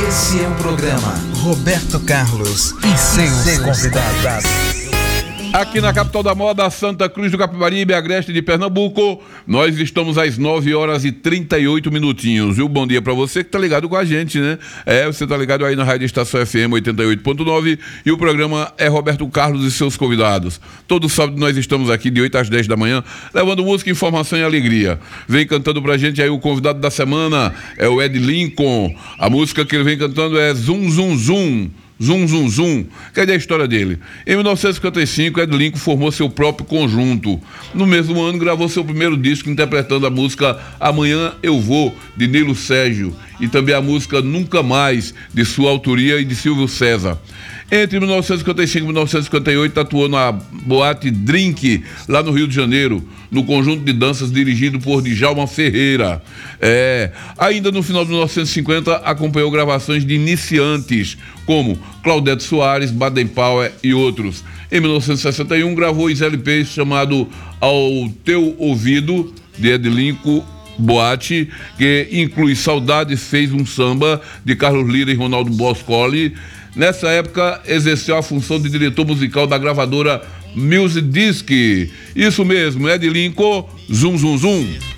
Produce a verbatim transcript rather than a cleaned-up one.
Esse é o programa Roberto Carlos e seus convidados. Aqui na capital da moda, Santa Cruz do Capibaribe, Agreste de Pernambuco, nós estamos às nove horas e trinta e oito minutinhos. E um bom dia pra você que tá ligado com a gente, né? É, você tá ligado aí na Rádio Estação F M oitenta e oito ponto nove e o programa é Roberto Carlos e seus convidados. Todo sábado nós estamos aqui de oito às dez da manhã, levando música, informação e alegria. Vem cantando pra gente aí o convidado da semana, é o Ed Lincoln. A música que ele vem cantando é Zum Zum Zum. Zum Zum Zum. Cadê a história dele? Em mil novecentos e cinquenta e cinco, Ed Lincoln formou seu próprio conjunto. No mesmo ano, gravou seu primeiro disco interpretando a música Amanhã Eu Vou, de Nilo Sérgio, e também a música Nunca Mais, de sua autoria e de Silvio César. Entre mil novecentos e cinquenta e cinco e mil novecentos e cinquenta e oito, atuou na boate Drink, lá no Rio de Janeiro, no conjunto de danças dirigido por Djalma Ferreira. É, ainda no final de mil novecentos e cinquenta, acompanhou gravações de iniciantes, como Claudete Soares, Baden Powell e outros. Em mil novecentos e sessenta e um, gravou os L Ps chamado Ao Teu Ouvido, de Ed Lincoln, Boate, que inclui Saudade Fez um Samba, de Carlos Lira e Ronaldo Boscoli. Nessa época, exerceu a função de diretor musical da gravadora Music Disc. Isso mesmo, Ed Lincoln, Zum Zum Zum.